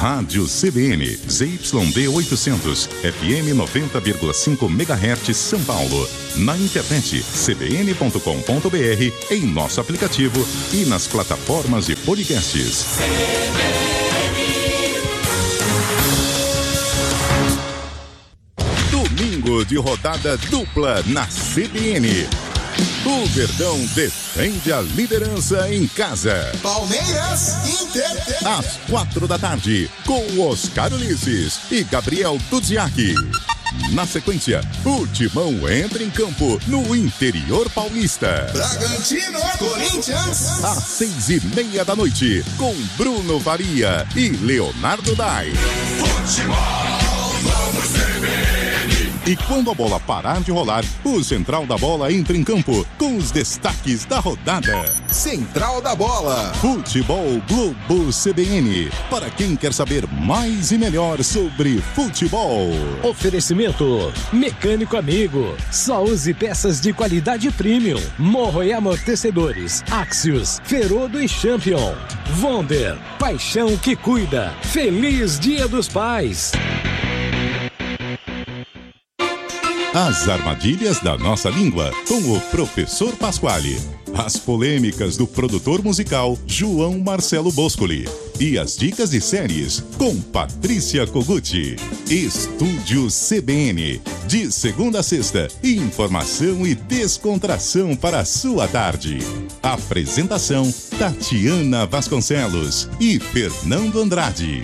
Rádio CBN, ZYD 800, FM 90,5 MHz São Paulo. Na internet, cbn.com.br, em nosso aplicativo e nas plataformas de podcasts. Domingo de rodada dupla na CBN. O Verdão defende a liderança em casa. Palmeiras Inter. Às 4h, com Oscar Ulisses e Gabriel Dudziak. Na sequência, o Timão entra em campo no interior paulista. Bragantino, Corinthians. Às 6h30, com Bruno Faria e Leonardo Dai. Futebol, vamos CBN. E quando a bola parar de rolar, o Central da Bola entra em campo com os destaques da rodada. Central da Bola. Futebol Globo CBN. Para quem quer saber mais e melhor sobre futebol. Oferecimento Mecânico Amigo. Só use peças de qualidade premium. Morro e amortecedores. Axios, Ferodo e Champion. Wonder, paixão que cuida. Feliz Dia dos Pais. As armadilhas da nossa língua, com o professor Pasquale. As polêmicas do produtor musical João Marcelo Boscoli. E as dicas de séries com Patrícia Koguchi. Estúdio CBN. De segunda a sexta, informação e descontração para a sua tarde. Apresentação Tatiana Vasconcelos e Fernando Andrade.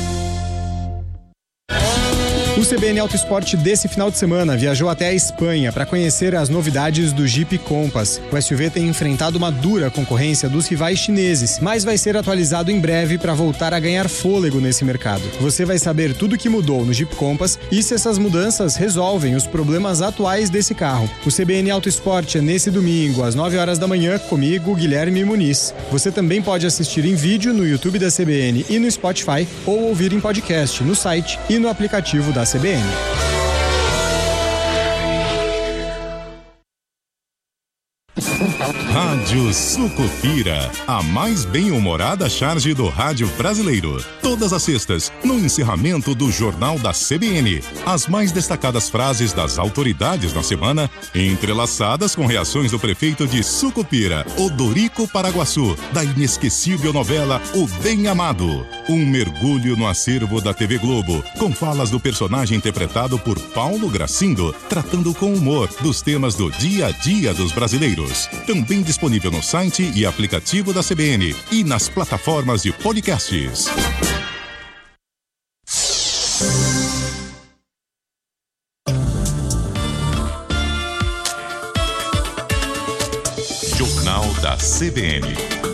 O CBN Auto Esporte desse final de semana viajou até a Espanha para conhecer as novidades do Jeep Compass. O SUV tem enfrentado uma dura concorrência dos rivais chineses, mas vai ser atualizado em breve para voltar a ganhar fôlego nesse mercado. Você vai saber tudo o que mudou no Jeep Compass e se essas mudanças resolvem os problemas atuais desse carro. O CBN Auto Esporte é nesse domingo, às 9h, comigo, Guilherme Muniz. Você também pode assistir em vídeo no YouTube da CBN e no Spotify ou ouvir em podcast no site e no aplicativo da CBN. Rádio Sucupira, a mais bem-humorada charge do rádio brasileiro. Todas as sextas, no encerramento do Jornal da CBN. As mais destacadas frases das autoridades da semana, entrelaçadas com reações do prefeito de Sucupira, Odorico Paraguaçu, da inesquecível novela O Bem Amado. Um mergulho no acervo da TV Globo, com falas do personagem interpretado por Paulo Gracindo, tratando com humor dos temas do dia a dia dos brasileiros. Também disponível no site e aplicativo da CBN e nas plataformas de podcasts. Jornal da CBN.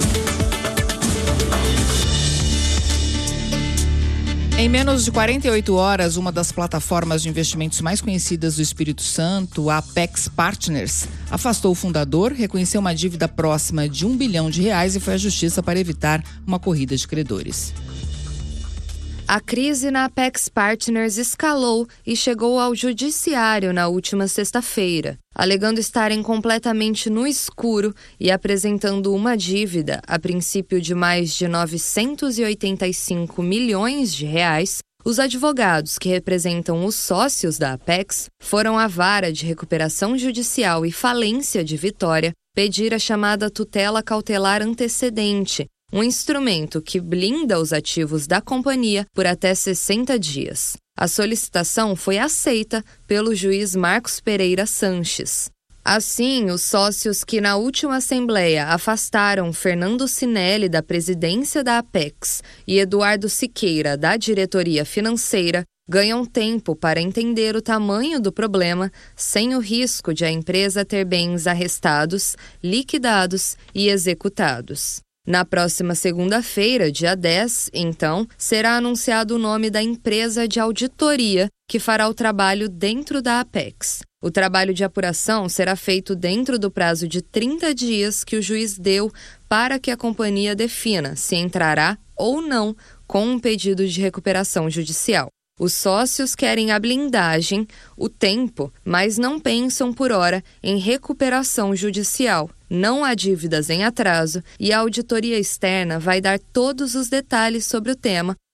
Em menos de 48 horas, uma das plataformas de investimentos mais conhecidas do Espírito Santo, a Apex Partners, afastou o fundador, reconheceu uma dívida próxima de R$1 bilhão e foi à justiça para evitar uma corrida de credores. A crise na Apex Partners escalou e chegou ao judiciário na última sexta-feira, alegando estarem completamente no escuro e apresentando uma dívida, a princípio de mais de 985 milhões de reais. Os advogados que representam os sócios da Apex foram à Vara de Recuperação Judicial e Falência de Vitória pedir a chamada tutela cautelar antecedente, um instrumento que blinda os ativos da companhia por até 60 dias. A solicitação foi aceita pelo juiz Marcos Pereira Sanches. Assim, os sócios que na última assembleia afastaram Fernando Sinelli da presidência da Apex e Eduardo Siqueira da diretoria financeira ganham tempo para entender o tamanho do problema sem o risco de a empresa ter bens arrestados, liquidados e executados. Na próxima segunda-feira, dia 10, então, será anunciado o nome da empresa de auditoria que fará o trabalho dentro da Apex. O trabalho de apuração será feito dentro do prazo de 30 dias que o juiz deu para que a companhia defina se entrará ou não com um pedido de recuperação judicial. Os sócios querem a blindagem, o tempo, mas não pensam por hora em recuperação judicial. Não há dívidas em atraso e a auditoria externa vai dar todos os detalhes sobre o tema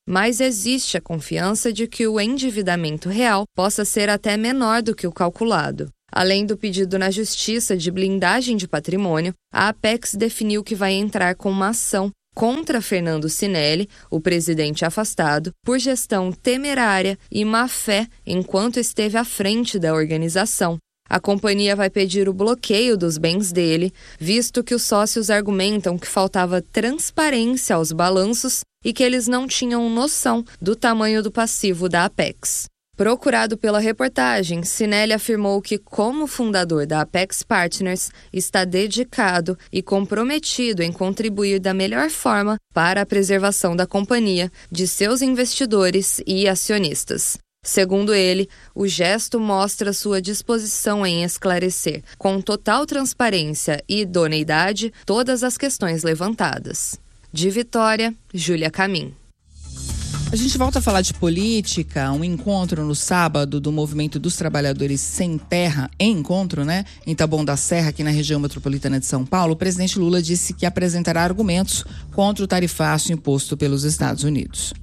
mas existe a confiança de que o endividamento real possa ser até menor do que o calculado. Além do pedido na Justiça de blindagem de patrimônio, a Apex definiu que vai entrar com uma ação contra Fernando Sinelli, o presidente afastado, por gestão temerária e má-fé enquanto esteve à frente da organização. A companhia vai pedir o bloqueio dos bens dele, visto que os sócios argumentam que faltava transparência aos balanços e que eles não tinham noção do tamanho do passivo da Apex. Procurado pela reportagem, Sinelli afirmou que, como fundador da Apex Partners, está dedicado e comprometido em contribuir da melhor forma para a preservação da companhia, de seus investidores e acionistas. Segundo ele, o gesto mostra sua disposição em esclarecer, com total transparência e idoneidade, todas as questões levantadas. De Vitória, Júlia Camim. A gente volta a falar de política, um encontro no sábado do Movimento dos Trabalhadores Sem Terra, em Taboão da Serra, aqui na região metropolitana de São Paulo. O presidente Lula disse que apresentará argumentos contra o tarifaço imposto pelos Estados Unidos.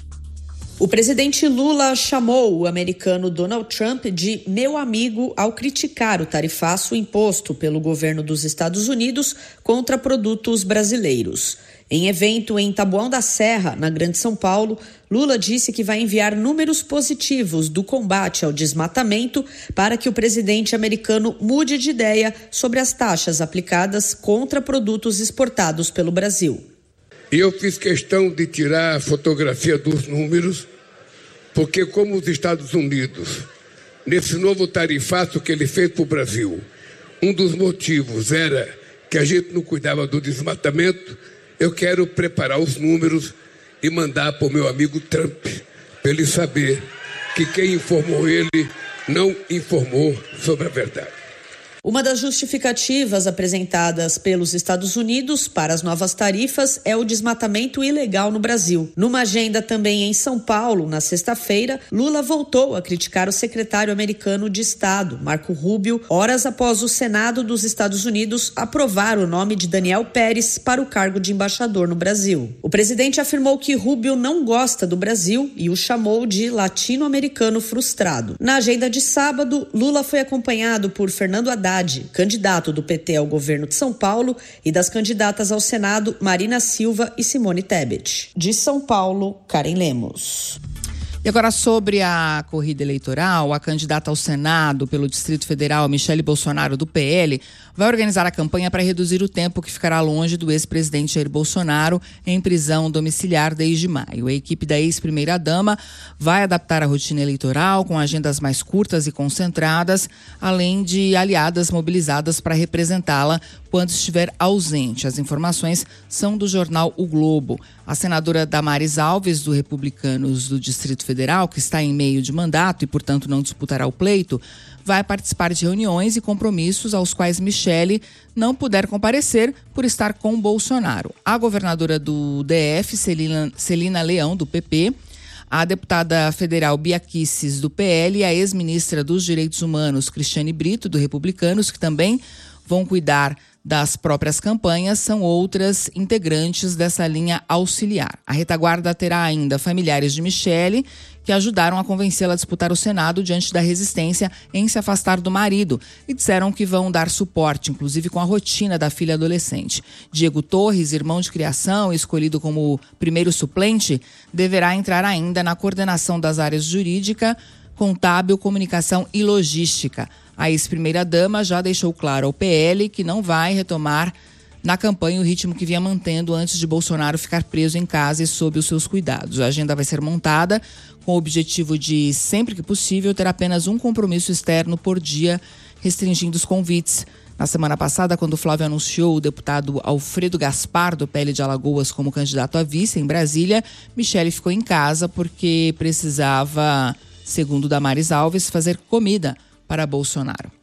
O presidente Lula chamou o americano Donald Trump de meu amigo ao criticar o tarifaço imposto pelo governo dos Estados Unidos contra produtos brasileiros. Em evento em Taboão da Serra, na Grande São Paulo, Lula disse que vai enviar números positivos do combate ao desmatamento para que o presidente americano mude de ideia sobre as taxas aplicadas contra produtos exportados pelo Brasil. E eu fiz questão de tirar a fotografia dos números, porque como os Estados Unidos, nesse novo tarifaço que ele fez para o Brasil, um dos motivos era que a gente não cuidava do desmatamento. Eu quero preparar os números e mandar para o meu amigo Trump, para ele saber que quem informou ele não informou sobre a verdade. Uma das justificativas apresentadas pelos Estados Unidos para as novas tarifas é o desmatamento ilegal no Brasil. Numa agenda também em São Paulo, na sexta-feira, Lula voltou a criticar o secretário americano de Estado, Marco Rubio, horas após o Senado dos Estados Unidos aprovar o nome de Daniel Pérez para o cargo de embaixador no Brasil. O presidente afirmou que Rubio não gosta do Brasil e o chamou de latino-americano frustrado. Na agenda de sábado, Lula foi acompanhado por Fernando Haddad, candidato do PT ao governo de São Paulo, e das candidatas ao Senado, Marina Silva e Simone Tebet. De São Paulo, Karen Lemos. E agora sobre a corrida eleitoral, a candidata ao Senado pelo Distrito Federal, Michele Bolsonaro, do PL, vai organizar a campanha para reduzir o tempo que ficará longe do ex-presidente Jair Bolsonaro em prisão domiciliar desde maio. A equipe da ex-primeira-dama vai adaptar a rotina eleitoral com agendas mais curtas e concentradas, além de aliadas mobilizadas para representá-la quando estiver ausente. As informações são do jornal O Globo. A senadora Damares Alves, do Republicanos do Distrito Federal, que está em meio de mandato e, portanto, não disputará o pleito, vai participar de reuniões e compromissos aos quais Michele não puder comparecer por estar com Bolsonaro. A governadora do DF, Celina Leão, do PP, a deputada federal Bia Kicis, do PL, e a ex-ministra dos Direitos Humanos, Cristiane Brito, do Republicanos, que também vão cuidar das próprias campanhas, são outras integrantes dessa linha auxiliar. A retaguarda terá ainda familiares de Michele, que ajudaram a convencê-la a disputar o Senado diante da resistência em se afastar do marido, e disseram que vão dar suporte, inclusive com a rotina da filha adolescente. Diego Torres, irmão de criação, escolhido como primeiro suplente, deverá entrar ainda na coordenação das áreas jurídica, contábil, comunicação e logística. A ex-primeira-dama já deixou claro ao PL que não vai retomar na campanha o ritmo que vinha mantendo antes de Bolsonaro ficar preso em casa e sob os seus cuidados. A agenda vai ser montada com o objetivo de, sempre que possível, ter apenas um compromisso externo por dia, restringindo os convites. Na semana passada, quando Flávio anunciou o deputado Alfredo Gaspar, do PL de Alagoas, como candidato a vice em Brasília, Michele ficou em casa porque precisava, segundo Damares Alves, fazer comida para Bolsonaro.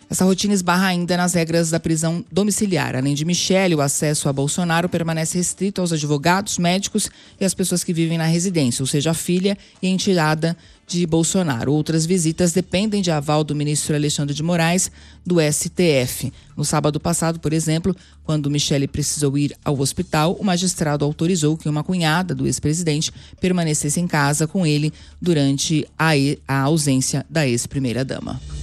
Essa rotina esbarra ainda nas regras da prisão domiciliar. Além de Michele, o acesso a Bolsonaro permanece restrito aos advogados, médicos e às pessoas que vivem na residência, ou seja, a filha e a enteada de Bolsonaro. Outras visitas dependem de aval do ministro Alexandre de Moraes, do STF. No sábado passado, por exemplo, quando Michele precisou ir ao hospital, o magistrado autorizou que uma cunhada do ex-presidente permanecesse em casa com ele durante a ausência da ex-primeira-dama.